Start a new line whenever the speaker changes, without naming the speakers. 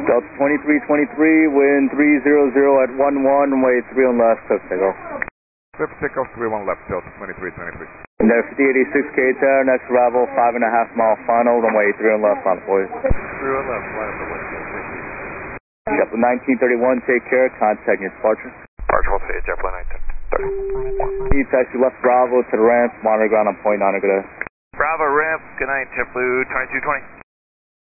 Delta 2323, wind 300 at 11, runway 3 on left, clear for takeoff.
Clear for takeoff, 31 left, Delta 2323.
And there 5086 KTAR, next arrival 5.5 mile final, runway 3 on left, final for you.
3 on left, line up for left,
Zeppelin 1931, take care, contact your departure.
Departure, we'll see you, Zeppelin 1930.
Taxi left Bravo to the ramp, monitor ground on point 9, good day.
Bravo ramp, good night, JetBlue 2220.